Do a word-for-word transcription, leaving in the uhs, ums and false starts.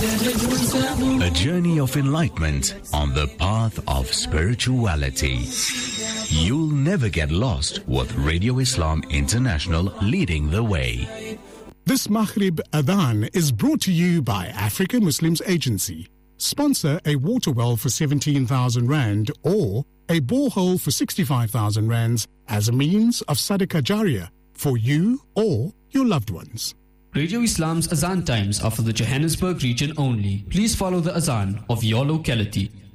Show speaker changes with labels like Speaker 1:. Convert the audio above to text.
Speaker 1: A journey of enlightenment on the path of spirituality. You'll never get lost with Radio Islam International leading the way.
Speaker 2: This Maghrib Adhan is brought to you by Africa Muslims Agency. Sponsor a water well for seventeen thousand rand or a borehole for sixty-five thousand rands as a means of Sadaqah Jariyah for you or your loved ones.
Speaker 3: Radio Islam's Azan times are for the Johannesburg region only. Please follow the Azan of your locality.